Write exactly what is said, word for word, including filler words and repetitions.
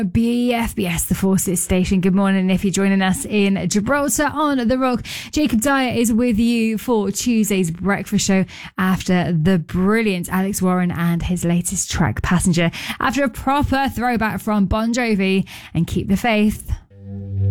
B F B S, the Forces station. Good morning if you're joining us in Gibraltar on The Rock. Jacob Dyer is with you for Tuesday's breakfast show after the brilliant Alex Warren and his latest track, Passenger, after a proper throwback from Bon Jovi and Keep the Faith.